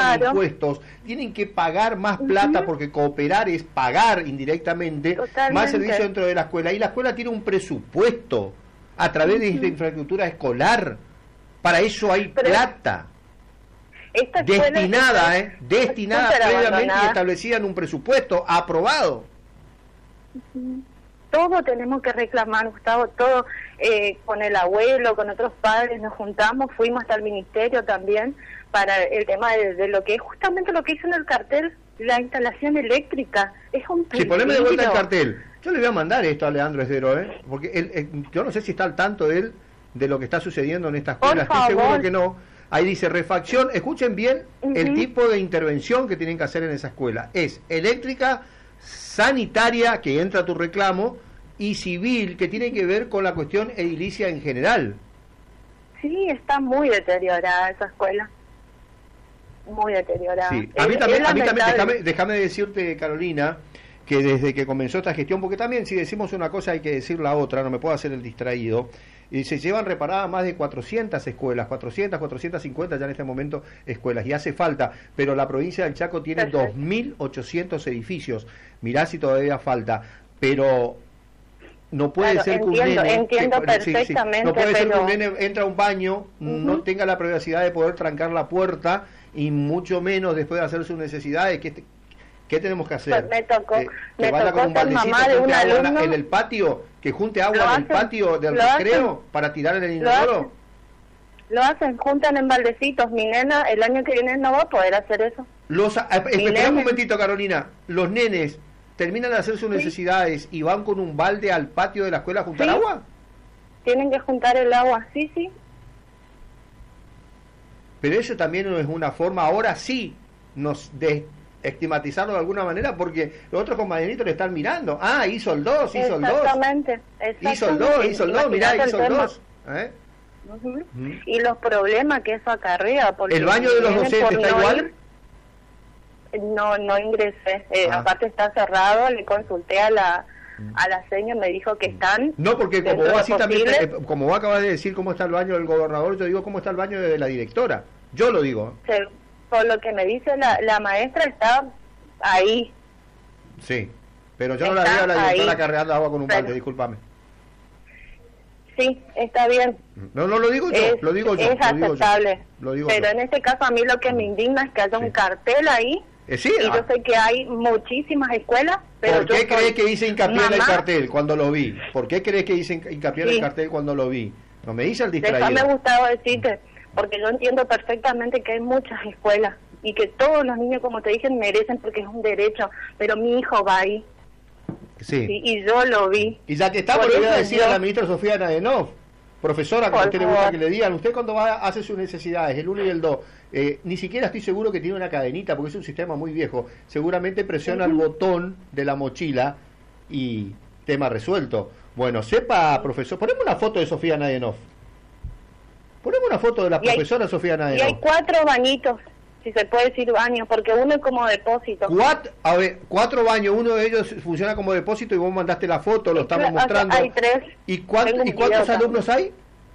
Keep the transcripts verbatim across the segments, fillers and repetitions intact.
claro. impuestos, tienen que pagar más plata, uh-huh. porque cooperar es pagar indirectamente Totalmente. más servicio dentro de la escuela, y la escuela tiene un presupuesto a través uh-huh. de esta infraestructura escolar. Para eso hay Pero plata esta destinada, eh, destinada previamente y establecida en un presupuesto aprobado. Uh-huh. Todo tenemos que reclamar, Gustavo, todo, eh, con el abuelo, con otros padres, nos juntamos, fuimos hasta el ministerio también para el tema de, de lo que es justamente lo que hizo en el cartel, la instalación eléctrica. Es un peligro. Si poneme de vuelta el cartel, yo le voy a mandar esto a Leandro Esdero, ¿eh? Porque él, él, yo no sé si está al tanto él de lo que está sucediendo en esta escuela, estoy seguro que no. Ahí dice refacción, escuchen bien uh-huh. el tipo de intervención que tienen que hacer en esa escuela. Es eléctrica, sanitaria, que entra tu reclamo, y civil, que tiene que ver con la cuestión edilicia en general. Sí, está muy deteriorada esa escuela. Muy deteriorada. Sí. A mí es, también, es a mí también déjame, déjame decirte, Carolina, que desde que comenzó esta gestión, porque también si decimos una cosa hay que decir la otra, no me puedo hacer el distraído, y se llevan reparadas más de cuatrocientas escuelas, cuatrocientas, cuatrocientos cincuenta ya en este momento escuelas, y hace falta, pero la provincia del Chaco tiene dos mil ochocientos edificios, mirá si todavía falta, pero no puede claro, ser entiendo, que un nene, entiendo que, perfectamente, sí, sí, no puede pero... ser que un nene entra a un baño, uh-huh. no tenga la privacidad de poder trancar la puerta, y mucho menos después de hacer sus necesidades. ¿Qué, qué tenemos que hacer? Pues me tocó, eh, me que vaya tocó con un baldecito, mamá de un agua alumno, en el patio, que junte agua en hacen, el patio del recreo hacen, para tirar en el inodoro. Lo hacen, juntan en baldecitos. Mi nena el año que viene no va a poder hacer eso. Los, espera un momentito, Carolina. Los nenes terminan de hacer sus sí. necesidades y van con un balde al patio de la escuela a juntar sí. agua. Tienen que juntar el agua, sí, sí. Pero eso también es una forma, ahora sí, nos de estigmatizarlo de alguna manera, porque los otros compañeritos le están mirando. Ah, hizo el dos, hizo el dos. Exactamente, hizo el dos, hizo el dos, mirá, hizo el dos. ¿Eh? Uh-huh. Uh-huh. Y los problemas que eso acarrea. Porque ¿el baño de los docentes está no igual? Ir, no, no ingresé. Eh, ah. Aparte está cerrado, le consulté a la a la señora, me dijo que están. No, porque como vos así también, eh, como vos acabas de decir cómo está el baño del gobernador, yo digo cómo está el baño de la directora. Yo lo digo. Sí, por lo que me dice la, la maestra, está ahí. Sí, pero yo está no la vi a la directora cargando agua con un balde, discúlpame. Sí, está bien. No, no lo digo yo, es, lo digo yo. Es lo aceptable. Digo yo, lo digo pero yo. En este caso a mí lo que me indigna es que haya sí. un cartel ahí. Eh, sí, y ah. yo sé que hay muchísimas escuelas, pero ¿por qué yo crees que hice hincapié mamá, en el cartel cuando lo vi? ¿Por qué crees que hice hincapié sí. en el cartel cuando lo vi? No me dice el distraído. Me ha gustado decirte, porque yo entiendo perfectamente que hay muchas escuelas y que todos los niños, como te dije, merecen porque es un derecho, pero mi hijo va ahí. Sí. Y, y yo lo vi. Y ya que estamos, le voy a decir yo... a la ministra Sofía Nadenov, profesora, como usted le gusta que le digan, usted cuando va a hacer sus necesidades, el uno y el dos, eh, ni siquiera estoy seguro que tiene una cadenita, porque es un sistema muy viejo, seguramente presiona uh-huh. el botón de la mochila y tema resuelto. Bueno, sepa, profesor, poneme una foto de Sofía Nadenov. Poneme una foto de la profesora hay, Sofía Nadenov. Y hay cuatro bañitos, si se puede decir baños, porque uno es como depósito. Cuatro, a ver, cuatro baños, uno de ellos funciona como depósito y vos mandaste la foto, lo estamos mostrando. Hay tres. ¿Y, cuánto, ¿y cuántos alumnos hay?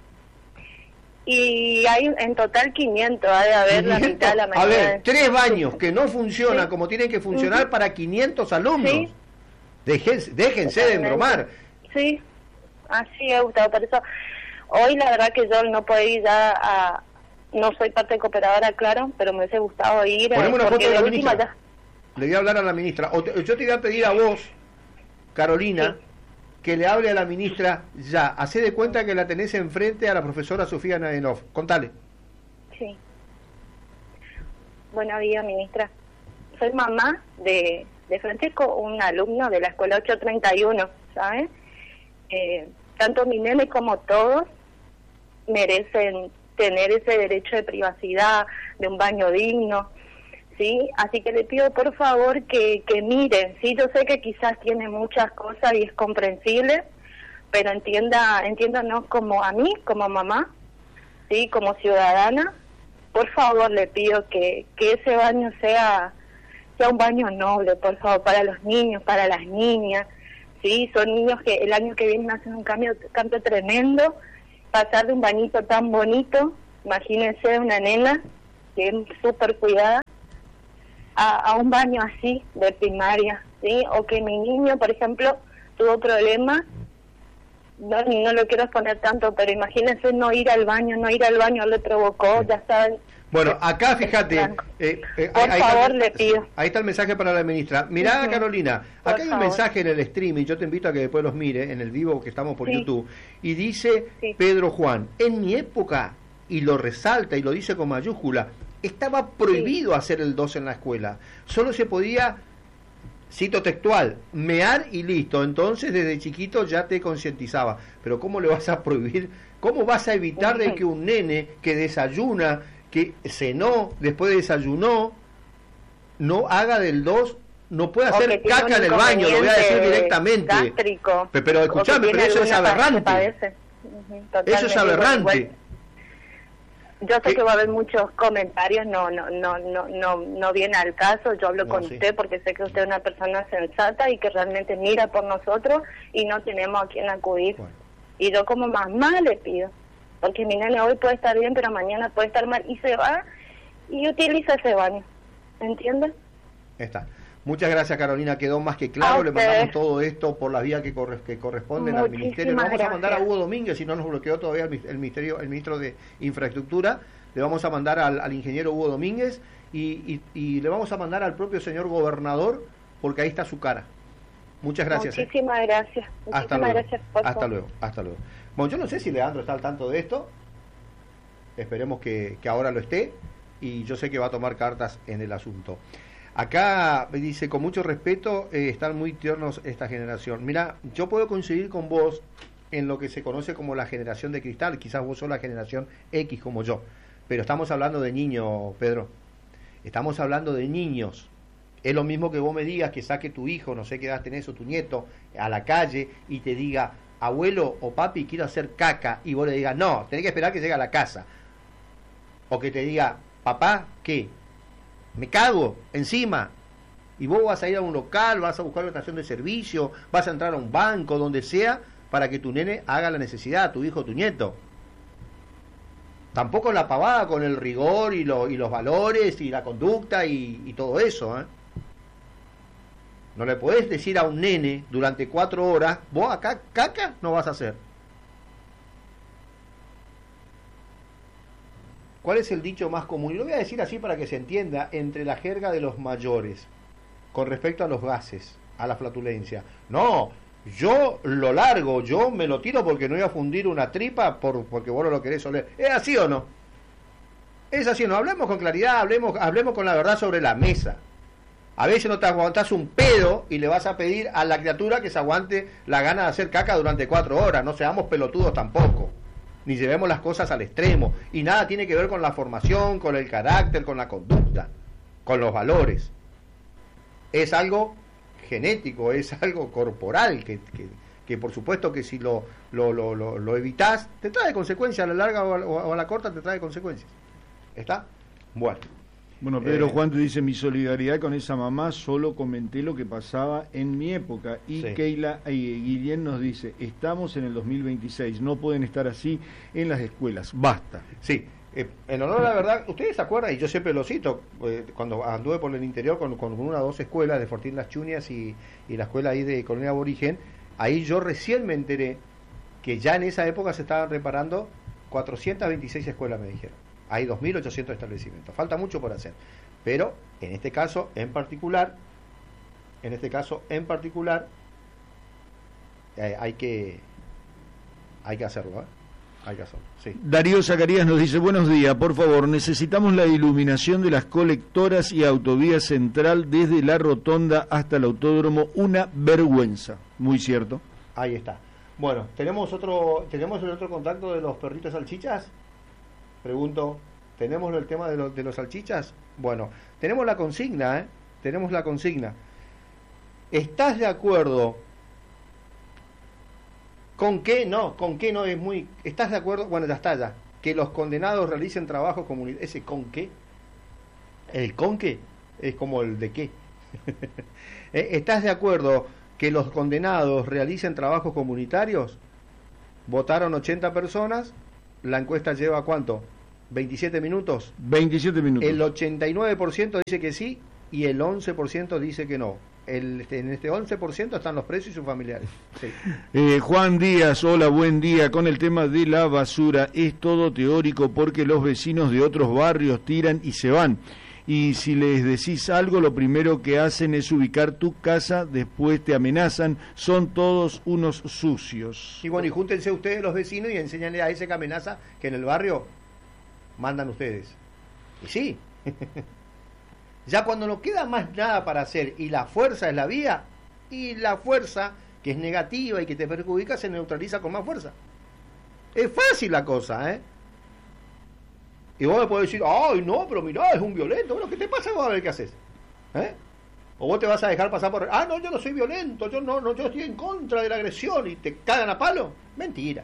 Y hay en total quinientos, ha de haber la mitad de la mañana. A ver, tres baños que no funcionan sí. como tienen que funcionar uh-huh. para quinientos alumnos. Sí. Déjense, déjense de embromar. Sí, así es, Gustavo, por eso hoy la verdad que yo no puedo ir ya a... No soy parte cooperadora, claro, pero me hubiese gustado ir. Ponemos una foto de la ministra. Ya... Le voy a hablar a la ministra. O te, yo te voy a pedir a vos, Carolina, sí. que le hable a la ministra ya. Hacé de cuenta que la tenés enfrente a la profesora Sofía Nadenov. Contale. Sí. Buenos días, ministra. Soy mamá de, de Francisco, un alumno de la escuela ocho treinta y uno, ¿sabes? Eh, tanto mi nene como todos merecen tener ese derecho de privacidad, de un baño digno, ¿sí? Así que le pido por favor que, que miren, sí, yo sé que quizás tiene muchas cosas y es comprensible, pero entienda, entiéndanos como a mí, como mamá, ¿sí? Como ciudadana, por favor le pido que, que ese baño sea, sea un baño noble, por favor, para los niños, para las niñas, ¿sí? Son niños que el año que viene hacen un cambio, cambio tremendo. Pasar de un bañito tan bonito, imagínense una nena que es súper cuidada, a, a un baño así de primaria, ¿sí? O que mi niño, por ejemplo, tuvo problemas, no, no lo quiero exponer tanto, pero imagínense no ir al baño, no ir al baño le provocó, ya saben. Bueno, acá fíjate, eh, eh, por ahí, favor ahí, le pido. Ahí está el mensaje para la ministra. Mirá, uh-huh. Carolina, por acá hay un favor. mensaje en el streaming, yo te invito a que después los mire, en el vivo que estamos por sí. YouTube, y dice sí. Pedro Juan, en mi época, y lo resalta y lo dice con mayúscula, estaba prohibido sí. hacer el dos en la escuela, solo se podía, cito textual, mear y listo, entonces desde chiquito ya te concientizaba, pero ¿cómo le vas a prohibir, cómo vas a evitar de que un nene que desayuna, que cenó, después desayunó, no haga del dos, no puede hacer caca en el baño, lo voy a decir directamente. Gástrico, pero escuchame, pero eso es aberrante. Uh-huh, eso es aberrante. Igual, yo sé que va a haber muchos comentarios, no no no no no no viene al caso, yo hablo no, con sí. usted porque sé que usted es una persona sensata y que realmente mira por nosotros y no tenemos a quién acudir. Bueno. Y yo como mamá le pido, porque mi nene hoy puede estar bien, pero mañana puede estar mal, y se va y utiliza ese baño, ¿entiendes? Está. Muchas gracias, Carolina, quedó más que claro, le mandamos todo esto por las vías que, corre, que corresponden Muchísimas al Ministerio. Le vamos gracias. a mandar a Hugo Domínguez, si no nos bloqueó todavía el, el, ministerio, el ministro de Infraestructura, le vamos a mandar al, al ingeniero Hugo Domínguez y, y, y le vamos a mandar al propio señor gobernador, porque ahí está su cara. Muchas gracias. Muchísimas eh. gracias. Muchísimas hasta luego. gracias. Por hasta luego, hasta luego. Bueno, yo no sé si Leandro está al tanto de esto, esperemos que, que ahora lo esté, y yo sé que va a tomar cartas en el asunto. Acá me dice, con mucho respeto, eh, están muy tiernos esta generación. Mira, yo puedo coincidir con vos en lo que se conoce como la generación de cristal, quizás vos sos la generación X como yo, pero estamos hablando de niños, Pedro, estamos hablando de niños. Es lo mismo que vos me digas que saque tu hijo, no sé qué edad tenés, o tu nieto, a la calle y te diga, abuelo o papi, quiero hacer caca, y vos le digas, no, tenés que esperar que llegue a la casa. O que te diga, papá, ¿qué? Me cago encima. Y vos vas a ir a un local, vas a buscar una estación de servicio, vas a entrar a un banco, donde sea, para que tu nene haga la necesidad, tu hijo, tu nieto. Tampoco la pavada con el rigor y, lo, y los valores y la conducta y, y todo eso, ¿eh? No le podés decir a un nene durante cuatro horas, vos acá caca no vas a hacer. ¿Cuál es el dicho más común? Y lo voy a decir así para que se entienda, entre la jerga de los mayores, con respecto a los gases, a la flatulencia. No, yo lo largo, yo me lo tiro porque no voy a fundir una tripa por, porque vos no lo querés oler. ¿Es así o no? Es así o no. Hablemos con claridad, hablemos, hablemos con la verdad sobre la mesa. A veces no te aguantás un pedo y le vas a pedir a la criatura que se aguante la gana de hacer caca durante cuatro horas. No seamos pelotudos tampoco. Ni llevemos las cosas al extremo, y nada tiene que ver con la formación, con el carácter, con la conducta, con los valores. Es algo genético, es algo corporal, que, que, que por supuesto que si lo, lo, lo, lo, lo evitas, te trae consecuencias, a la larga o a, o a la corta te trae consecuencias. ¿Está? Bueno. Bueno, Pedro eh, Juan te dice, mi solidaridad con esa mamá, solo comenté lo que pasaba en mi época. Y sí. Keila eh, Guillén nos dice, estamos en el dos mil veintiséis, no pueden estar así en las escuelas, basta. Sí, eh, en honor a la verdad, ustedes se acuerdan, y yo siempre lo cito, eh, cuando anduve por el interior con, con una o dos escuelas, de Fortín Las Chunias y, y la escuela ahí de Colonia Aborigen, ahí yo recién me enteré que ya en esa época se estaban reparando cuatrocientas veintiséis escuelas, me dijeron. Hay dos mil ochocientos establecimientos. Falta mucho por hacer. Pero, en este caso en particular, en este caso en particular, eh, hay que hay que hacerlo, ¿eh? Hay que hacerlo, sí. Darío Zacarías nos dice, buenos días, por favor, necesitamos la iluminación de las colectoras y autovía central desde la rotonda hasta el autódromo, una vergüenza. Muy cierto. Ahí está. Bueno, ¿tenemos otro, tenemos el otro contacto de los perritos salchichas? Pregunto, ¿tenemos el tema de, lo, de los salchichas? Bueno, tenemos la consigna, ¿eh? Tenemos la consigna. ¿Estás de acuerdo con qué? No, con qué no es muy... ¿Estás de acuerdo? Bueno, ya está ya. Que los condenados realicen trabajo comunitario. ¿Ese con qué? ¿El con qué? Es como el de qué. ¿Estás de acuerdo que los condenados realicen trabajos comunitarios? Votaron ochenta personas. La encuesta lleva ¿cuánto? ¿veintisiete minutos? veintisiete minutos. El ochenta y nueve por ciento dice que sí y el once por ciento dice que no. El, este, en este once por ciento están los presos y sus familiares. Sí. Eh, Juan Díaz, hola, buen día. Con el tema de la basura, es todo teórico porque los vecinos de otros barrios tiran y se van. Y si les decís algo, lo primero que hacen es ubicar tu casa, después te amenazan, son todos unos sucios. Y bueno, y júntense ustedes los vecinos y enséñanle a ese que amenaza que en el barrio mandan ustedes. Y sí, ya cuando no queda más nada para hacer y la fuerza es la vía, y la fuerza que es negativa y que te perjudica se neutraliza con más fuerza. Es fácil la cosa, ¿eh? Y vos me podés decir, ay, no, pero mirá, es un violento. Bueno, ¿qué te pasa? Vos a ver qué haces. ¿Eh? O vos te vas a dejar pasar por... Ah, no, yo no soy violento, yo no, no, yo estoy en contra de la agresión y te cagan a palo. Mentira.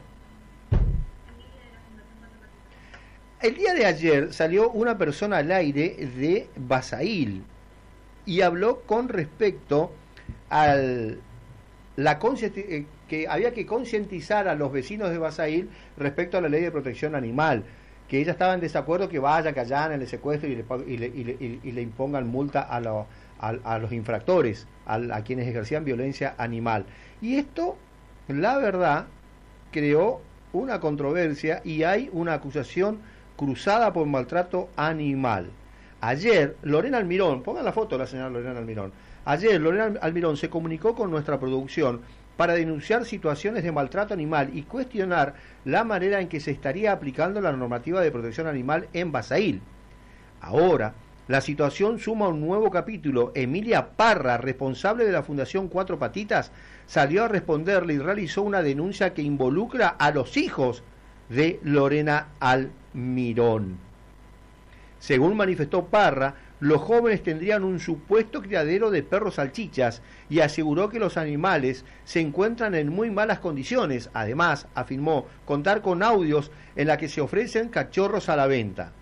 El día de ayer salió una persona al aire de Basail y habló con respecto al la eh, que había que concientizar a los vecinos de Basail respecto a la ley de protección animal, que ella estaba en desacuerdo que vaya, que allanen el secuestro y le, y le, y le, y le impongan multa a, lo, a, a los infractores, a, a quienes ejercían violencia animal. Y esto, la verdad, creó una controversia y hay una acusación cruzada por maltrato animal. Ayer, Lorena Almirón, pongan la foto de la señora Lorena Almirón, ayer Lorena Almirón se comunicó con nuestra producción para denunciar situaciones de maltrato animal y cuestionar la manera en que se estaría aplicando la normativa de protección animal en Basail. Ahora, la situación suma un nuevo capítulo. Emilia Parra, responsable de la Fundación Cuatro Patitas, salió a responderle y realizó una denuncia que involucra a los hijos de Lorena Almirón. Según manifestó Parra, los jóvenes tendrían un supuesto criadero de perros salchichas y aseguró que los animales se encuentran en muy malas condiciones. Además, afirmó contar con audios en la que se ofrecen cachorros a la venta.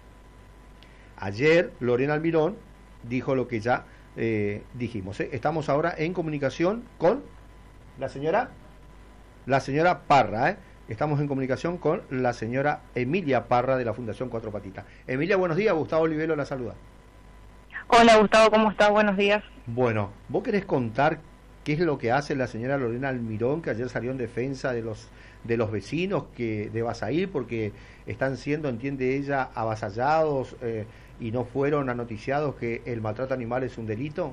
Ayer, Lorena Almirón dijo lo que ya eh, dijimos. ¿eh? Estamos ahora en comunicación con la señora, la señora Parra, ¿eh? Estamos en comunicación con la señora Emilia Parra de la Fundación Cuatro Patitas. Emilia, buenos días. Gustavo Olivelo la saluda. Hola Gustavo, ¿cómo estás? Buenos días. Bueno, ¿vos querés contar qué es lo que hace la señora Lorena Almirón, que ayer salió en defensa de los de los vecinos que de Basail, porque están siendo, entiende ella, avasallados eh, y no fueron anoticiados que el maltrato animal es un delito?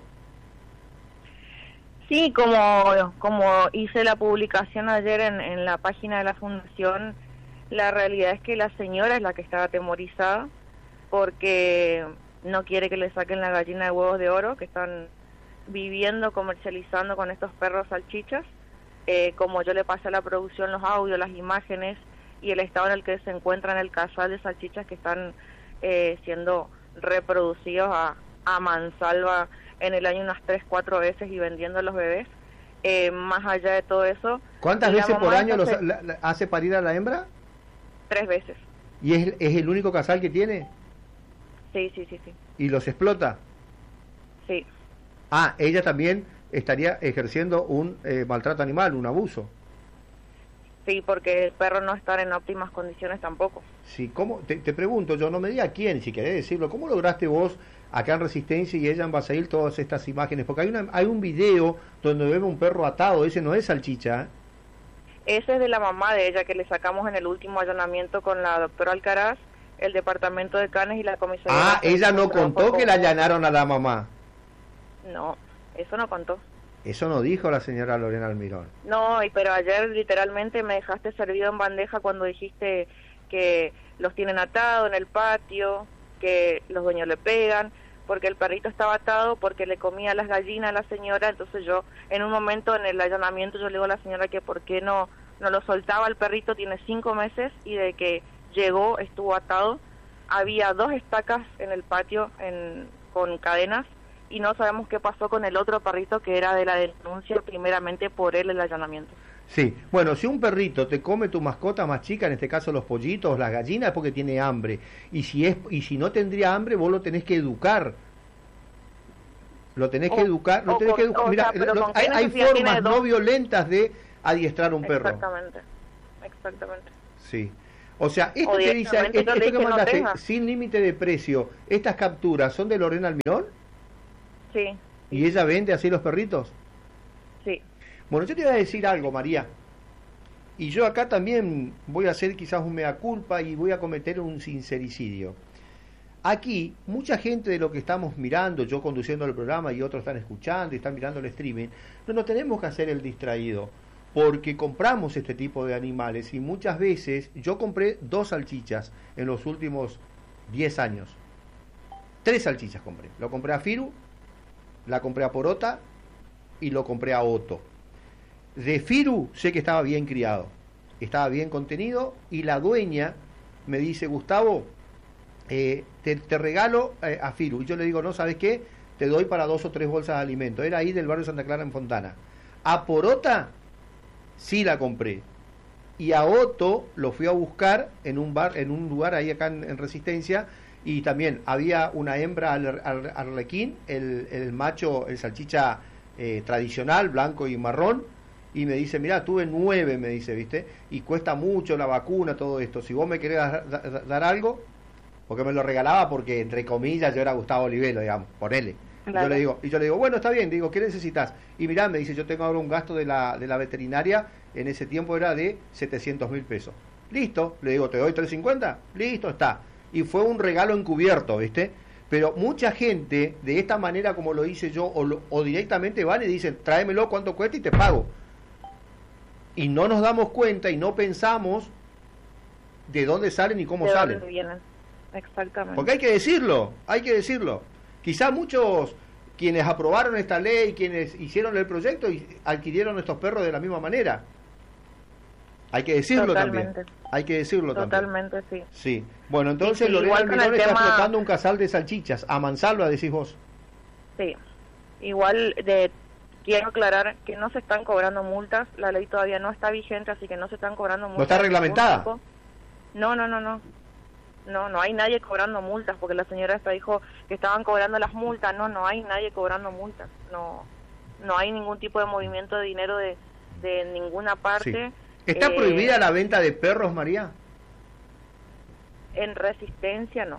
Sí, como, como hice la publicación ayer en, en la página de la Fundación, la realidad es que la señora es la que está atemorizada porque no quiere que le saquen la gallina de huevos de oro, que están viviendo, comercializando con estos perros salchichas. Eh, como yo le pasé a la producción los audios, las imágenes y el estado en el que se encuentran el casal de salchichas que están eh, siendo reproducidos a, a mansalva en el año unas tres, cuatro veces y vendiendo a los bebés. Eh, más allá de todo eso... ¿Cuántas veces por año los, la, la, hace parir a la hembra? Tres veces. ¿Y es, es el único casal que tiene? Sí, sí, sí, sí. ¿Y los explota? Sí. Ah, ella también estaría ejerciendo un eh, maltrato animal, un abuso. Sí, porque el perro no está en óptimas condiciones tampoco. Sí, ¿cómo? Te, te pregunto, yo no me diga quién, si querés decirlo, ¿cómo lograste vos acá en Resistencia y ella en Basail todas estas imágenes? Porque hay una hay un video donde vemos un perro atado, ese no es salchicha, ¿eh? Ese es de la mamá de ella, que le sacamos en el último allanamiento con la doctora Alcaraz, el departamento de Canes y la comisaría. Ah, ella no contó que la allanaron a la mamá. No, eso no contó. Eso no dijo la señora Lorena Almirón. No, y pero ayer literalmente me dejaste servido en bandeja cuando dijiste que los tienen atados en el patio, que los dueños le pegan, porque el perrito estaba atado, porque le comía las gallinas a la señora. Entonces yo, en un momento en el allanamiento, yo le digo a la señora que por qué no, no lo soltaba. El perrito tiene cinco meses y de que llegó estuvo atado. Había dos estacas en el patio en, con cadenas, y no sabemos qué pasó con el otro perrito que era de la denuncia primeramente por él el allanamiento. Sí, bueno, si un perrito te come tu mascota más chica, en este caso los pollitos, las gallinas, es porque tiene hambre, y si es y si no tendría hambre, vos lo tenés que educar. Lo tenés o, que educar, lo tenés con, que educar. Mira, sea, lo, hay, hay formas no violentas de adiestrar un perro. Exactamente. Exactamente. Sí. O sea, esto que dice, esto, esto que mandaste, no sin límite de precio, estas capturas, ¿son de Lorena Almirón? Sí. ¿Y ella vende así los perritos? Sí. Bueno, yo te voy a decir algo, María. Y yo acá también voy a hacer quizás un mea culpa y voy a cometer un sincericidio. Aquí, mucha gente de lo que estamos mirando, yo conduciendo el programa y otros están escuchando y están mirando el streaming, no nos tenemos que hacer el distraído, porque compramos este tipo de animales y muchas veces yo compré dos salchichas en los últimos diez años. Tres salchichas compré. Lo compré a Firu, la compré a Porota y lo compré a Otto. De Firu sé que estaba bien criado, estaba bien contenido y la dueña me dice, Gustavo, eh, te, te regalo eh, a Firu. Y yo le digo, no, ¿sabes qué? Te doy para dos o tres bolsas de alimento. Era ahí del barrio Santa Clara en Fontana. A Porota sí la compré. Y a Otto lo fui a buscar en un bar, en un lugar ahí acá en, en Resistencia, y también había una hembra al, al, arlequín, el, el macho, el salchicha eh, tradicional, blanco y marrón, y me dice, mira, tuve nueve, me dice, ¿viste? Y cuesta mucho la vacuna, todo esto. Si vos me querés dar, dar, dar algo, porque me lo regalaba porque, entre comillas, yo era Gustavo Olivelo, digamos, ponele. Claro. Yo le digo, y yo le digo, bueno, está bien, digo, ¿qué necesitas? Y mirá, me dice, yo tengo ahora un gasto de la, de la veterinaria, en ese tiempo era de setecientos mil pesos. Listo, le digo, ¿te doy trescientos cincuenta? Listo, está. Y fue un regalo encubierto, ¿viste? Pero mucha gente, de esta manera como lo hice yo, o, lo, o directamente van y dicen, tráemelo, cuánto cuesta y te pago. Y no nos damos cuenta y no pensamos de dónde salen y cómo de salen. Dónde vienen. Exactamente. Porque hay que decirlo, hay que decirlo. Quizá muchos quienes aprobaron esta ley, quienes hicieron el proyecto, y adquirieron estos perros de la misma manera. Hay que decirlo Totalmente. también. Hay que decirlo Totalmente, también. sí. Sí. Bueno, entonces sí, sí, Lorena Almirón está tema... explotando un casal de salchichas. A mansalva, decís vos. Sí. Igual de quiero aclarar que no se están cobrando multas. La ley todavía no está vigente, así que no se están cobrando multas. ¿No está reglamentada? No, no, no, no. No, no hay nadie cobrando multas, porque la señora esta dijo que estaban cobrando las multas. No, no hay nadie cobrando multas. No, no hay ningún tipo de movimiento de dinero de, de ninguna parte. Sí. ¿Está eh, prohibida la venta de perros, María? En Resistencia no.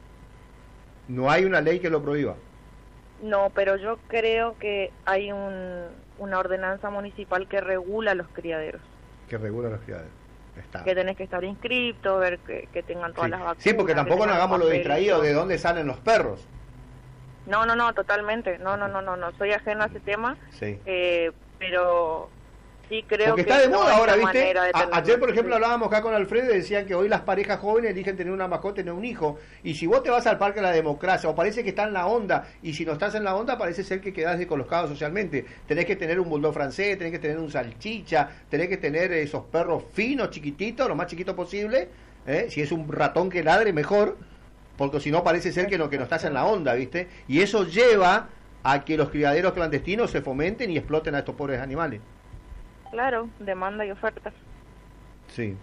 No hay una ley que lo prohíba. No, pero yo creo que hay un, una ordenanza municipal que regula los criaderos. Que regula los criaderos. Está. Que tenés que estar inscrito, ver que, que tengan todas sí. las vacunas. Sí, porque tampoco nos hagamos lo distraído de dónde salen los perros. No, no, no, totalmente. No, no, no, no, no. Soy ajeno a ese tema. Sí. Eh, pero sí creo porque que está de moda no ahora, ¿viste? A, ayer, por ejemplo, sí. hablábamos acá con Alfredo y decían que hoy las parejas jóvenes eligen tener una mascota y tener un hijo. Y si vos te vas al Parque de la Democracia, o parece que está en la onda, y si no estás en la onda, parece ser que quedás descolocado socialmente. Tenés que tener un bulldog francés, tenés que tener un salchicha, tenés que tener esos perros finos, chiquititos, lo más chiquito posible. ¿eh? Si es un ratón que ladre, mejor, porque si no parece ser que no, que no estás en la onda, ¿viste? Y eso lleva a que los criaderos clandestinos se fomenten y exploten a estos pobres animales. Claro, demanda y oferta. Sí.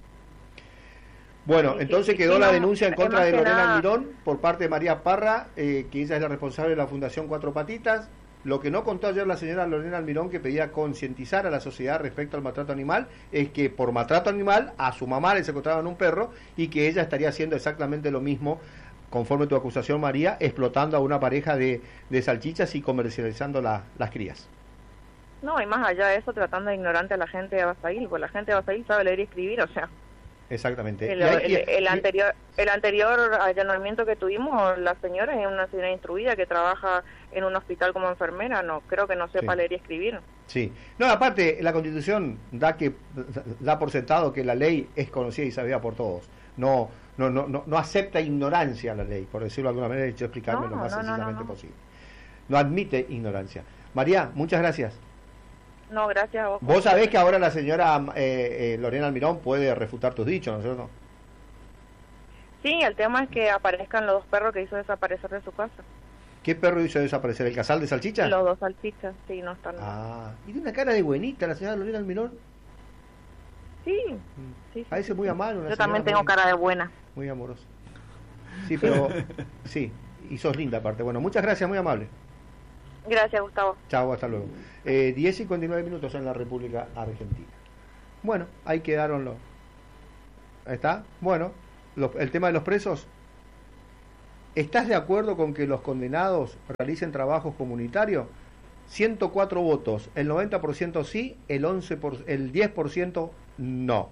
Bueno, sí, entonces sí, quedó sí, la denuncia en contra de Lorena nada... Almirón por parte de María Parra, eh, que ella es la responsable de la Fundación Cuatro Patitas. Lo que no contó ayer la señora Lorena Almirón, que pedía concientizar a la sociedad respecto al maltrato animal, es que por maltrato animal a su mamá le secuestraban un perro y que ella estaría haciendo exactamente lo mismo, conforme tu acusación, María, explotando a una pareja de, de salchichas y comercializando la, las crías. No, y más allá de eso, tratando de ignorante a la gente de Abasail, porque la gente de Abasail sabe leer y escribir, o sea. Exactamente. El, el, el anterior el anterior allanamiento que tuvimos, la señora es una señora instruida que trabaja en un hospital como enfermera, no creo que no sepa sí. leer y escribir. Sí. No, aparte, la Constitución da que da por sentado que la ley es conocida y sabida por todos. No no no no, no acepta ignorancia la ley, por decirlo de alguna manera, he hecho explicarme no, lo más no, sencillamente no, no, no. posible. No admite ignorancia. María, muchas gracias. No, gracias a vos. Vos sabés que ahora la señora eh, eh, Lorena Almirón puede refutar tus dichos, ¿no es cierto? Sí, el tema es que aparezcan los dos perros que hizo desaparecer de su casa. ¿Qué perro hizo desaparecer? ¿El casal de salchichas? Los dos salchichas, sí, no están. Ah, y de una cara de buenita la señora Lorena Almirón. Sí, sí. Parece sí, muy amable. Yo también tengo muy, cara de buena. Muy amorosa. Sí, pero sí, y sos linda aparte. Bueno, muchas gracias, muy amable. Gracias, Gustavo. Chao, hasta luego. Eh, diez y cincuenta y nueve minutos en la República Argentina. Bueno, ahí quedaron los... ¿Ahí está? Bueno, los, el tema de los presos. ¿estás de acuerdo con que los condenados realicen trabajos comunitarios? ciento cuatro votos, el noventa por ciento sí, el, once por, el diez por ciento no.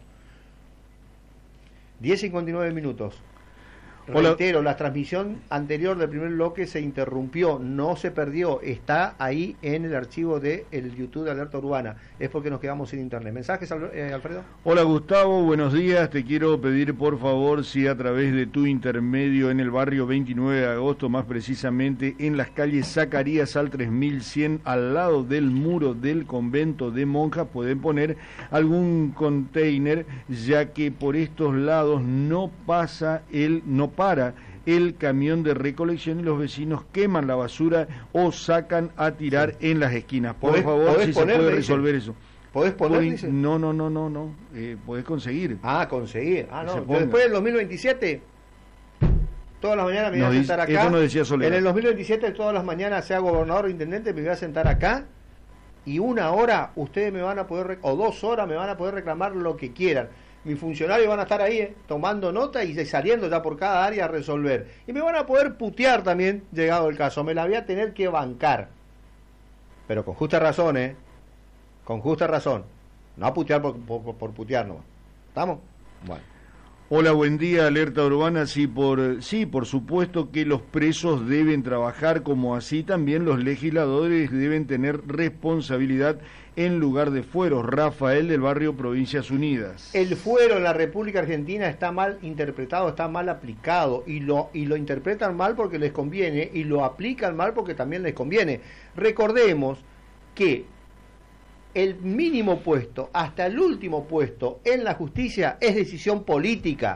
diez cincuenta y nueve minutos. Reitero, la transmisión anterior del primer bloque se interrumpió, no se perdió, está ahí en el archivo de el YouTube de Alerta Urbana, es porque nos quedamos sin internet. ¿Mensajes, eh, Alfredo? Hola Gustavo, buenos días, te quiero pedir por favor si a través de tu intermedio en el barrio veintinueve de agosto, más precisamente en las calles Zacarías al tres mil cien, al lado del muro del convento de monjas, pueden poner algún container, ya que por estos lados no pasa el, no para el camión de recolección y los vecinos queman la basura o sacan a tirar sí. en las esquinas. Por favor, si poner, se puede resolver dice. eso. ¿Podés poner? Dice? No, no, no, no, no. Eh, podés conseguir. Ah, conseguir. Ah, no. Después del dos mil veintisiete, todas las mañanas me voy no, a sentar acá. Eso no decía Soledad. En el dos mil veintisiete, todas las mañanas, sea gobernador o intendente, me voy a sentar acá y una hora ustedes me van a poder, o dos horas me van a poder reclamar lo que quieran. Mis funcionarios van a estar ahí eh, tomando nota y saliendo ya por cada área a resolver. Y me van a poder putear también, llegado el caso. Me la voy a tener que bancar. Pero con justa razón, ¿eh? Con justa razón. No a putear por, por, por putear, ¿no? ¿Estamos? Bueno. Hola, buen día, Alerta Urbana. Sí por, sí, por supuesto que los presos deben trabajar, como así también los legisladores deben tener responsabilidad en lugar de fueros. Rafael del barrio Provincias Unidas. El fuero en la República Argentina está mal interpretado, está mal aplicado y lo, y lo interpretan mal porque les conviene y lo aplican mal porque también les conviene. Recordemos que el mínimo puesto hasta el último puesto en la justicia es decisión política.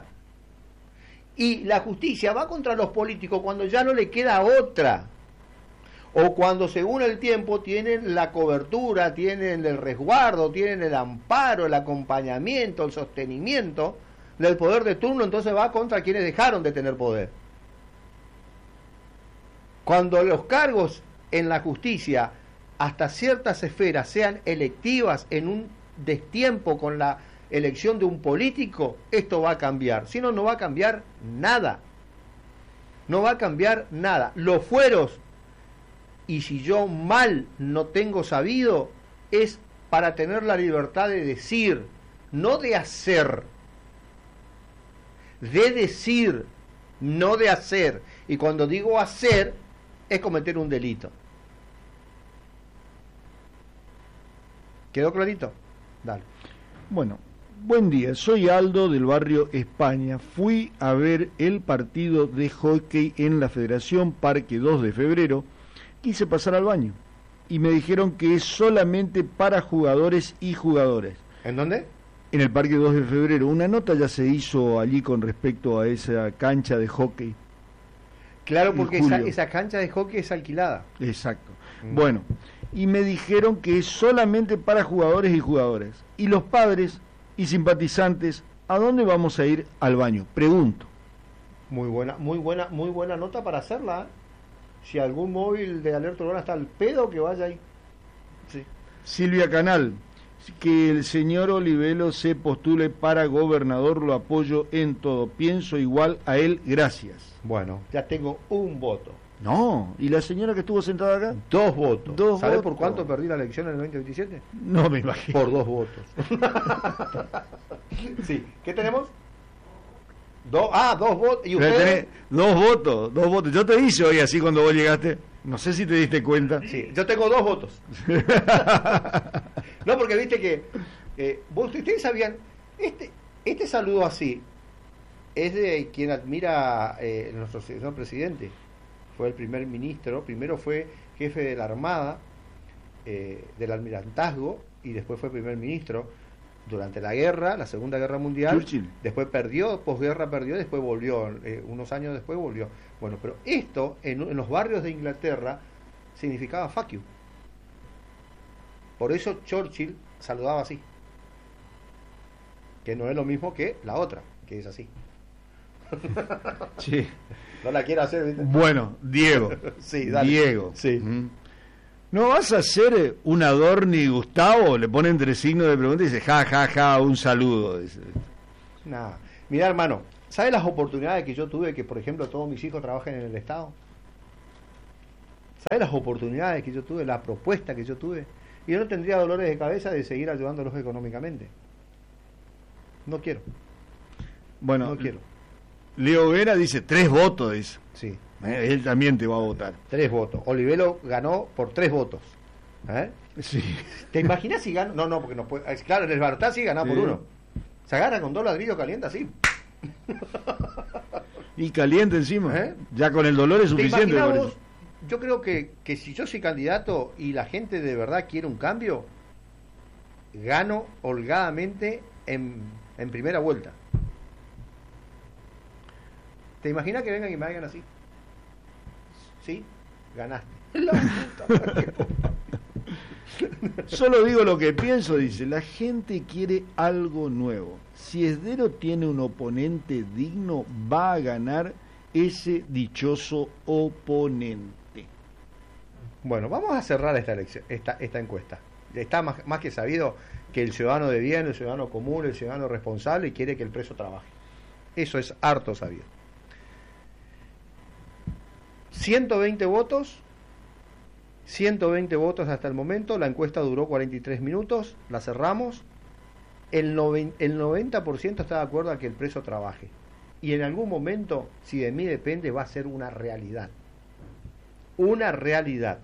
Y la justicia va contra los políticos cuando ya no le queda otra. O cuando según el tiempo tienen la cobertura, tienen el resguardo, tienen el amparo, el acompañamiento, el sostenimiento del poder de turno, entonces va contra quienes dejaron de tener poder. Cuando los cargos en la justicia hasta ciertas esferas sean electivas en un destiempo con la elección de un político, esto va a cambiar. Si no, no va a cambiar nada. No va a cambiar nada. Los fueros, y si yo mal no tengo sabido, es para tener la libertad de decir, no de hacer. De decir, no de hacer. Y cuando digo hacer, es cometer un delito. ¿Quedó clarito? Dale. Bueno, buen día. Soy Aldo del barrio España. Fui a ver el partido de hockey en la Federación Parque dos de febrero. Quise pasar al baño y me dijeron que es solamente para jugadores y jugadoras. ¿En dónde? En el Parque dos de febrero. Una nota ya se hizo allí con respecto a esa cancha de hockey. Claro, porque esa, esa cancha de hockey es alquilada. Exacto. Mm. Bueno, y me dijeron que es solamente para jugadores y jugadoras. Y los padres y simpatizantes, ¿a dónde vamos a ir al baño? Pregunto. Muy buena, muy buena, muy buena nota para hacerla, ¿eh? Si algún móvil de Alerta Urbana está al pedo, que vaya ahí. Sí. Silvia Canal, que el señor Olivelo se postule para gobernador, lo apoyo en todo. Pienso igual a él, gracias. Bueno, ya tengo un voto. No, ¿y la señora que estuvo sentada acá? Dos votos. Dos ¿Sabe votos. por cuánto perdí la elección en el veinte veintisiete? No me imagino. Por dos votos. Sí, ¿qué tenemos? Dos, ah, dos votos. ¿Y ustedes? Dos votos, dos votos. Yo te hice hoy así cuando vos llegaste. No sé si te diste cuenta. Sí, yo tengo dos votos. No, porque viste que eh, vos, ustedes sabían, este, este saludo así es de quien admira eh, nuestro señor presidente. Fue el primer ministro, primero fue jefe de la Armada, eh, del almirantazgo, y después fue primer ministro durante la guerra, la Segunda Guerra Mundial. Churchill. Después perdió, posguerra perdió, después volvió, eh, unos años después volvió. Bueno, pero esto en, en los barrios de Inglaterra significaba fuck you. Por eso Churchill saludaba así, que no es lo mismo que la otra, que es así. Sí. No la quiero hacer, ¿viste? Bueno, Diego. Sí, dale. Diego. Sí. Uh-huh. ¿No vas a hacer un Adorni Gustavo? Le pone entre signos de pregunta y dice, ja, ja, ja, un saludo. Dice. Nada. Mirá, hermano, ¿Sabes las oportunidades que yo tuve que, por ejemplo, todos mis hijos trabajen en el Estado? ¿Sabes las oportunidades que yo tuve, la propuesta que yo tuve? Y yo no tendría dolores de cabeza de seguir ayudándolos económicamente. No quiero. Bueno, no quiero. Leo Vera dice tres votos, dice. Sí. Eh, él también te va a votar. Tres votos. Olivelo ganó por tres votos. ¿Eh? Sí. ¿Te imaginas si gana? No, no, porque no puede. Claro, en el Balotaje sí gana sí. por uno. Se agarra con dos ladrillos calientes así. Y caliente encima. ¿Eh? Ya con el dolor es suficiente. Vos, yo creo que, que si yo soy candidato y la gente de verdad quiere un cambio, gano holgadamente en, en primera vuelta. ¿Te imaginas que vengan y me hagan así? Sí, ganaste. La puta, Solo digo lo que pienso, dice, la gente quiere algo nuevo. Si Esdero tiene un oponente digno, va a ganar ese dichoso oponente. Bueno, vamos a cerrar esta elección, esta, esta encuesta. Está más, más que sabido que el ciudadano de bien, el ciudadano común, el ciudadano responsable quiere que el preso trabaje. Eso es harto sabido. ciento veinte votos, ciento veinte votos hasta el momento, la encuesta duró cuarenta y tres minutos, la cerramos, el, noven, el noventa por ciento está de acuerdo a que el preso trabaje, y en algún momento, si de mí depende, va a ser una realidad, una realidad.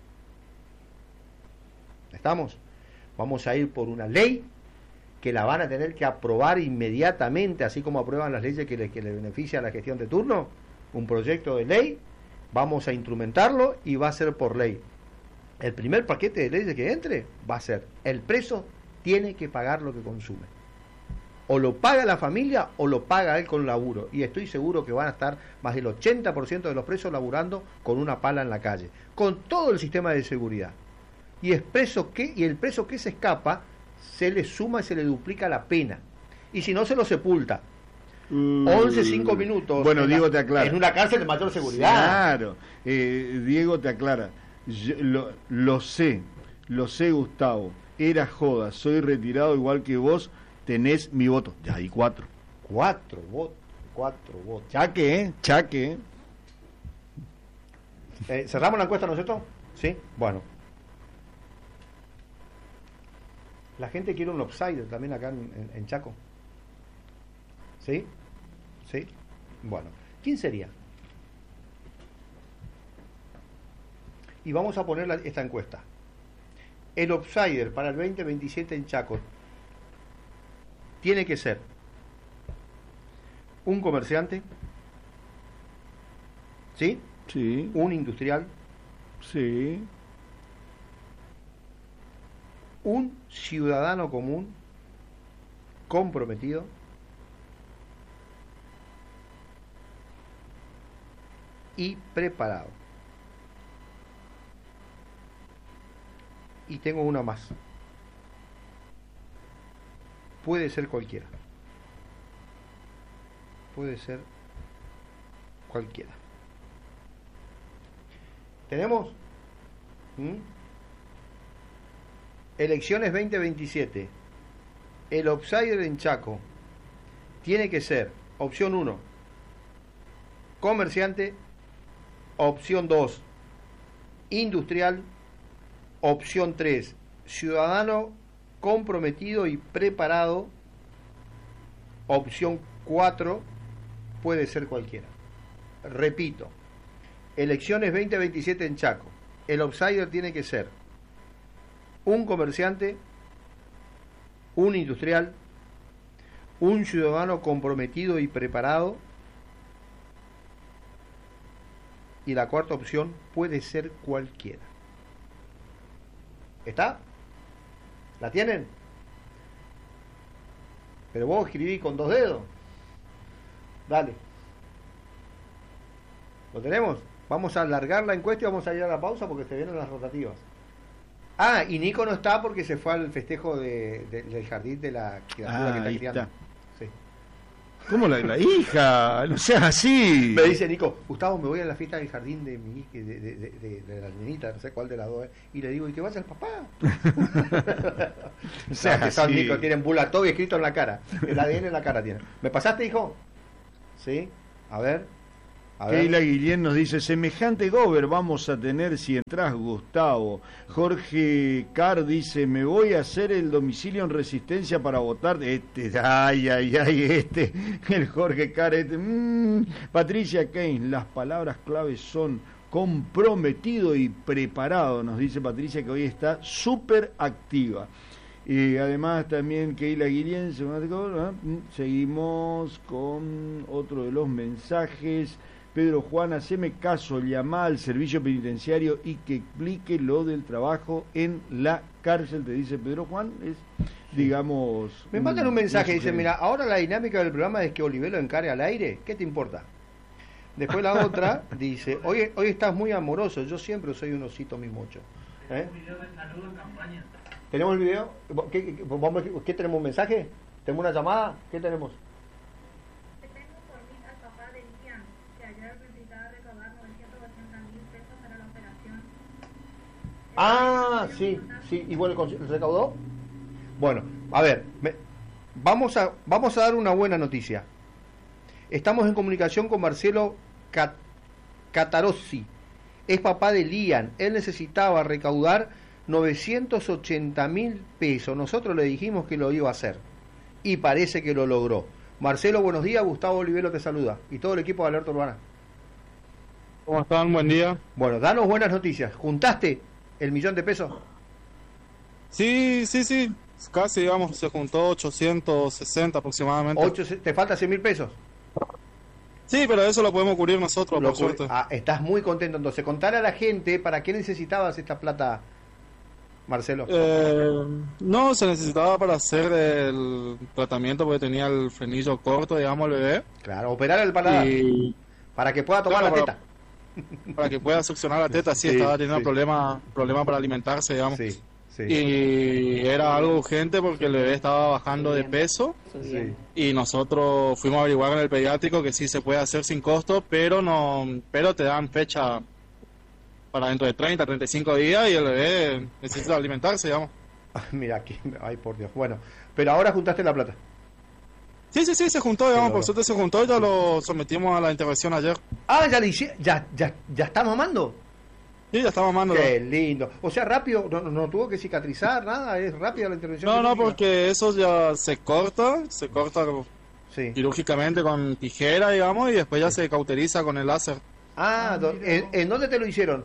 ¿Estamos? Vamos a ir por una ley que la van a tener que aprobar inmediatamente, así como aprueban las leyes que le, que le benefician a la gestión de turno, un proyecto de ley. Vamos a instrumentarlo y va a ser por ley. El primer paquete de leyes que entre va a ser: el preso tiene que pagar lo que consume. O lo paga la familia o lo paga él con laburo. Y estoy seguro que van a estar más del ochenta por ciento de los presos laburando con una pala en la calle, con todo el sistema de seguridad. Y, es preso que, y el preso que se escapa se le suma y se le duplica la pena. Y si no, se lo sepulta. once, cinco minutos. Bueno, Diego la, te aclara. En una cárcel de mayor seguridad. Claro. Eh, Diego te aclara. Yo, lo, lo sé, lo sé, Gustavo. Era joda. Soy retirado igual que vos. Tenés mi voto. Ya hay cuatro. Cuatro votos. Cuatro votos. Chaque, ¿eh? Chaque. Eh, ¿Cerramos la encuesta nosotros? Sí. Bueno. La gente quiere un lopsided también acá en, en, en Chaco. ¿Sí? ¿Sí? Bueno, ¿quién sería? Y vamos a poner la, esta encuesta. El outsider para el veinte veintisiete en Chaco tiene que ser un comerciante, ¿sí? Sí. Un industrial, sí. Un ciudadano común comprometido, y preparado. Y tengo una más. Puede ser cualquiera. Puede ser cualquiera. ¿Tenemos? ¿Mm? Elecciones veinte veintisiete. El outsider en Chaco tiene que ser, opción uno, comerciante. Opción dos, industrial. Opción tres, ciudadano comprometido y preparado. Opción cuatro, puede ser cualquiera. Repito, elecciones veinte veintisiete en Chaco. El outsider tiene que ser un comerciante, un industrial, un ciudadano comprometido y preparado. Y la cuarta opción puede ser cualquiera. ¿Está? ¿La tienen? Pero vos escribí con dos dedos. Dale. ¿Lo tenemos? Vamos a alargar la encuesta y vamos a ir a la pausa porque se vienen las rotativas. Ah, y Nico no está porque se fue al festejo de, de, del jardín de la criatura ah, que está ahí criando. Está. Sí. ¿Cómo la, la hija? No seas así. Me dice Nico, Gustavo, me voy a la fiesta del jardín de mi de, de, de, de, de la nenita, no sé cuál de las dos, ¿eh? Y le digo, ¿y que vaya el papá? O sea, que son Nico, tienen Bulatov escrito en la cara, el A D N en la cara tienen. ¿Me pasaste, hijo? ¿sí? A ver. A Keila Guillén nos dice, semejante gober vamos a tener si entras, Gustavo. Jorge Carr dice, me voy a hacer el domicilio en Resistencia para votar. Este, ay, ay, ay, este, el Jorge Carr, este. Mmm. Patricia Keynes, las palabras claves son comprometido y preparado, nos dice Patricia, que hoy está súper activa. Y además también Keila Guillén, seguimos con otro de los mensajes. Pedro Juan, haceme caso, llama al servicio penitenciario y que explique lo del trabajo en la cárcel, te dice Pedro Juan, es, digamos... Me mandan un mensaje, dice, mira, ahora la dinámica del programa es que Olivero encare al aire, ¿qué te importa? Después la otra dice, hoy, hoy estás muy amoroso, yo siempre soy un osito mimocho. ¿Eh? ¿Tenemos el video? ¿Qué, qué, vamos, ¿qué tenemos? ¿Un mensaje? ¿Tenemos una llamada? ¿Qué tenemos? Ah, sí, sí, y bueno, ¿recaudó? Bueno, a ver, me, vamos a vamos a dar una buena noticia. Estamos en comunicación con Marcelo Cat, Catarossi, es papá de Lian, él necesitaba recaudar novecientos ochenta mil pesos, nosotros le dijimos que lo iba a hacer, y parece que lo logró. Marcelo, buenos días, Gustavo Olivero te saluda, y todo el equipo de Alerta Urbana. ¿Cómo están? Buen día. Bueno, danos buenas noticias, ¿juntaste el millón de pesos? Sí, sí, sí, casi, digamos, se juntó ochocientos sesenta aproximadamente. ocho, ¿te falta cien mil pesos? Sí, pero eso lo podemos cubrir nosotros, lo por suerte. Ah, estás muy contento, entonces, contar a la gente, ¿para qué necesitabas esta plata, Marcelo? Eh, no, se necesitaba para hacer el tratamiento porque tenía el frenillo corto, digamos, el bebé. Claro, operar el paladar, y... para que pueda tomar claro, la teta. Para, para que pueda succionar la teta, sí, sí estaba teniendo sí. problema, problema para alimentarse, digamos. Sí. Sí. Y era algo urgente porque el bebé estaba bajando de peso sí. y nosotros fuimos a averiguar en el pediátrico que sí se puede hacer sin costo, pero no pero te dan fecha para dentro de treinta, treinta y cinco días y el bebé necesita alimentarse, digamos. Mira aquí, ay por Dios. Bueno, pero ahora juntaste la plata. Sí, sí, sí, se juntó, digamos, pero... por suerte se juntó y ya lo sometimos a la intervención ayer. Ah, ya le hice, ya, ya, ya está mamando. Sí, ya está mamando. Qué lindo. O sea, rápido, no, no tuvo que cicatrizar, nada, es rápida la intervención. No, quirúrgica. No, porque eso ya se corta, se corta sí. quirúrgicamente con tijera, digamos, y después ya sí. se cauteriza con el láser. Ah, ¿en, ¿en dónde te lo hicieron?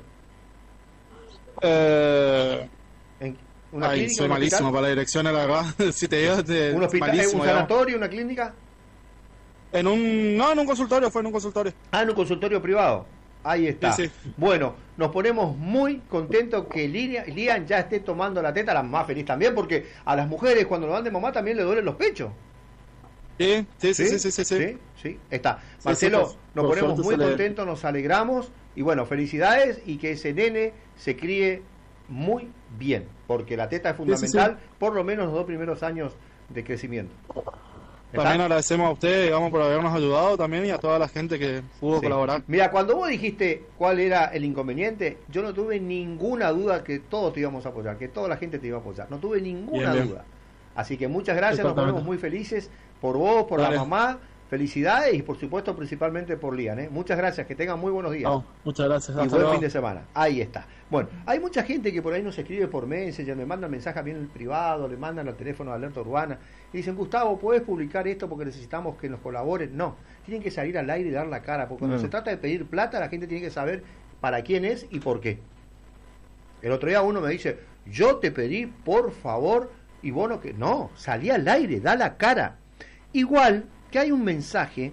Eh... ¿En una Ay, clínica, soy malísimo hospital? para la dirección, la verdad. Si te digo, de, ¿Un hospital, malísimo, un sanatorio, una clínica? En un, no, en un consultorio, fue en un consultorio. Ah, en un consultorio privado. Ahí está. Sí, sí. Bueno, nos ponemos muy contentos que Lian ya esté tomando la teta, la más feliz también, porque a las mujeres cuando lo dan de mamá también le duelen los pechos. Sí, sí, sí, sí, sí, sí. Sí, sí, sí. Está. Marcelo, sí, sí, nos ponemos muy contentos, le... nos alegramos y bueno, felicidades y que ese nene se críe muy bien, porque la teta es fundamental, sí, sí, sí. por lo menos los dos primeros años de crecimiento. ¿Está? También agradecemos a ustedes, digamos, por habernos ayudado también y a toda la gente que pudo sí. colaborar. Mira, cuando vos dijiste cuál era el inconveniente, yo no tuve ninguna duda que todos te íbamos a apoyar, que toda la gente te iba a apoyar. No tuve ninguna bien, duda. Bien. Así que muchas gracias, nos ponemos muy felices por vos, por vale. la mamá. Felicidades y por supuesto principalmente por Lian, ¿eh? Muchas gracias, que tengan muy buenos días. No, muchas gracias. Y buen luego. fin de semana. Ahí está. Bueno, hay mucha gente que por ahí nos escribe por Messenger, me mandan mensajes bien en el privado, le mandan al teléfono de Alerta Urbana y dicen, Gustavo, ¿puedes publicar esto porque necesitamos que nos colaboren? No, tienen que salir al aire y dar la cara, porque cuando no. se trata de pedir plata, la gente tiene que saber para quién es y por qué. El otro día uno me dice, yo te pedí, por favor, y vos no, que no, salí al aire, da la cara. Igual que hay un mensaje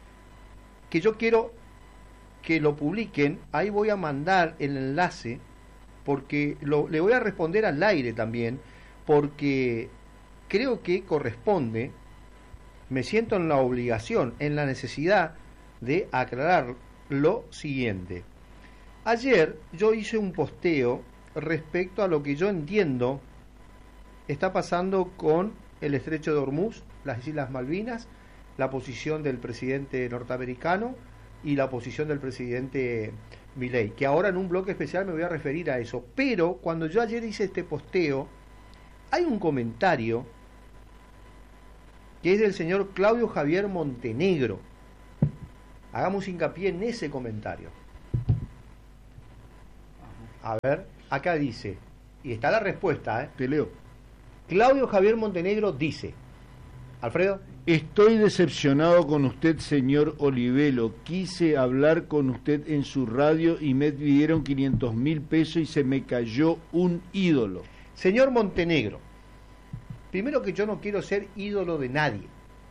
que yo quiero que lo publiquen, ahí voy a mandar el enlace, porque lo, le voy a responder al aire también, porque creo que corresponde, me siento en la obligación, en la necesidad de aclarar lo siguiente. Ayer yo hice un posteo respecto a lo que yo entiendo está pasando con el Estrecho de Hormuz, las Islas Malvinas, la posición del presidente norteamericano y la posición del presidente Milei, que ahora en un bloque especial me voy a referir a eso. Pero cuando yo ayer hice este posteo, hay un comentario que es del señor Claudio Javier Montenegro, Hagamos hincapié en ese comentario. A ver, acá dice, y está la respuesta, ¿eh? Te leo. Claudio Javier Montenegro dice, Alfredo. Estoy decepcionado con usted, señor Olivelo. Quise hablar con usted en su radio y me pidieron quinientos mil pesos y se me cayó un ídolo. Señor Montenegro, primero que yo no quiero ser ídolo de nadie.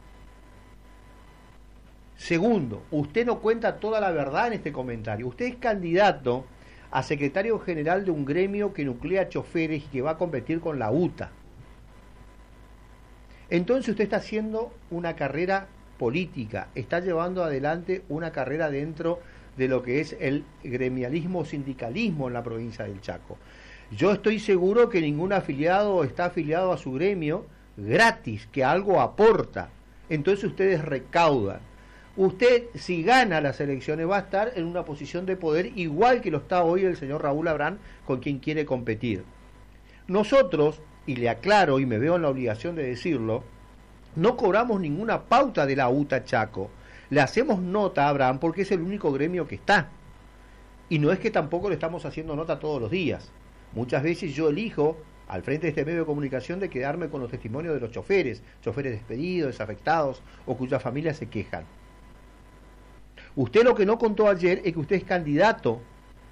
Segundo, usted no cuenta toda la verdad en este comentario. Usted es candidato a secretario general de un gremio que nuclea choferes y que va a competir con la U T A. Entonces usted está haciendo una carrera política, está llevando adelante una carrera dentro de lo que es el gremialismo, sindicalismo en la provincia del Chaco. Yo estoy seguro que ningún afiliado está afiliado a su gremio gratis, que algo aporta. Entonces ustedes recaudan. Usted, si gana las elecciones, va a estar en una posición de poder igual que lo está hoy el señor Raúl Abrán, con quien quiere competir. Nosotros, y le aclaro y me veo en la obligación de decirlo, no cobramos ninguna pauta de la U T A Chaco. Le hacemos nota a Abraham porque es el único gremio que está. Y no es que tampoco le estamos haciendo nota todos los días. Muchas veces yo elijo, al frente de este medio de comunicación, de quedarme con los testimonios de los choferes, choferes despedidos, desafectados o cuyas familias se quejan. Usted lo que no contó ayer es que usted es candidato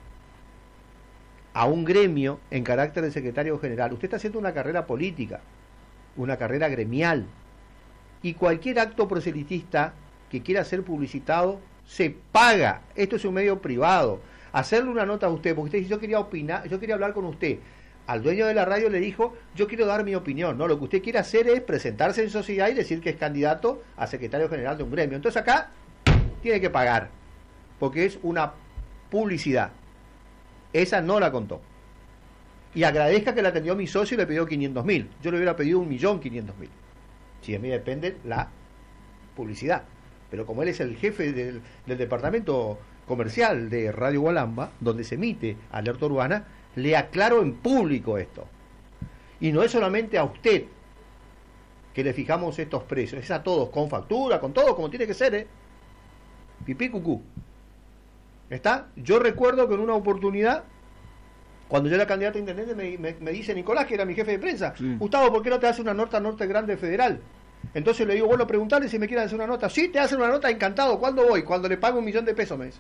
a un gremio en carácter de secretario general. Usted está haciendo una carrera política, una carrera gremial, y cualquier acto proselitista que quiera ser publicitado se paga. Esto es un medio privado. Hacerle una nota a usted, porque usted dice, yo quería opinar, yo quería hablar con usted. Al dueño de la radio le dijo, yo quiero dar mi opinión. No, lo que usted quiere hacer es presentarse en sociedad y decir que es candidato a secretario general de un gremio. Entonces acá tiene que pagar, porque es una publicidad. Esa no la contó. Y agradezca que la atendió mi socio y le pidió quinientos mil. Yo le hubiera pedido un millón quinientos mil. Si de mí depende la publicidad. Pero como él es el jefe del, del departamento comercial de Radio Gualamba, donde se emite Alerta Urbana, le aclaro en público esto. Y no es solamente a usted que le fijamos estos precios, es a todos, con factura, con todo, como tiene que ser, ¿eh? Pipí cucú. ¿Está? Yo recuerdo que en una oportunidad, cuando yo era candidato a intendente, me, me, me dice Nicolás, que era mi jefe de prensa, sí. Gustavo, ¿por qué no te hace una nota norte grande federal? Entonces le digo, bueno, preguntarle si me quieren hacer una nota. Sí, te hacen una nota, encantado. ¿Cuándo voy? Cuando le pago un millón de pesos, me dice.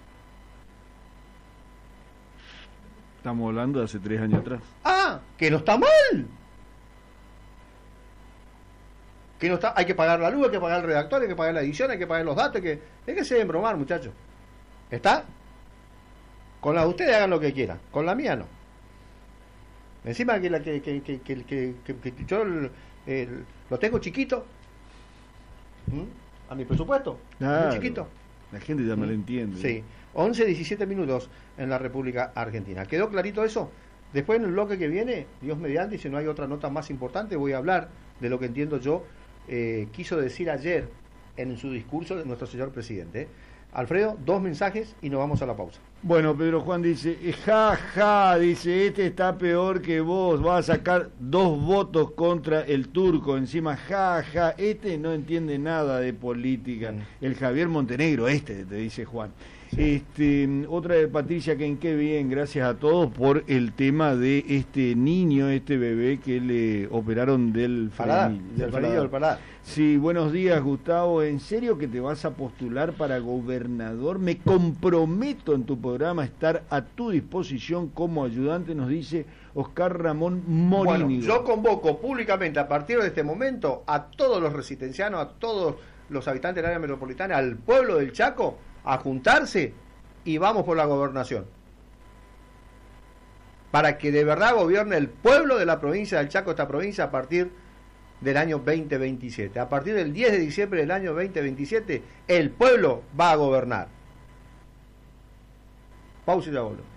Estamos hablando de hace tres años atrás. Ah, que no está mal. Que no está, hay que pagar la luz, hay que pagar el redactor, hay que pagar la edición, hay que pagar los datos, hay que, déjense de bromar, muchachos. ¿Está? Con la de ustedes hagan lo que quieran, con la mía no. Encima que la que, que, que, que, que, que, que yo el, el, lo tengo chiquito, ¿Mm? a mi presupuesto, claro, muy chiquito. La gente ya me ¿Mm? lo entiende. Sí, once, diecisiete minutos en la República Argentina. ¿Quedó clarito eso? Después en el bloque que viene, Dios mediante, y si no hay otra nota más importante, voy a hablar de lo que entiendo yo eh, quiso decir ayer en su discurso de nuestro señor presidente. ¿eh? Alfredo, dos mensajes y nos vamos a la pausa. Bueno, Pedro Juan dice, ja, ja, dice, este está peor que vos, va a sacar dos votos contra el turco, encima, ja, ja, este no entiende nada de política, el Javier Montenegro, este, te dice Juan. Sí. Este, otra de Patricia, que en qué bien, gracias a todos por el tema de este niño, este bebé que le operaron del frenillo, del frenillo del paladar. Sí, buenos días, Gustavo. ¿En serio que te vas a postular para gobernador? Me comprometo en tu programa a estar a tu disposición como ayudante, nos dice Oscar Ramón Morínigo. Bueno, yo convoco públicamente a partir de este momento a todos los resistencianos, a todos los habitantes del área metropolitana, al pueblo del Chaco, a juntarse y vamos por la gobernación. Para que de verdad gobierne el pueblo de la provincia del Chaco, esta provincia, a partir del año veinte veintisiete. A partir del diez de diciembre del año veinte veintisiete, el pueblo va a gobernar. Pausa y ya vuelvo.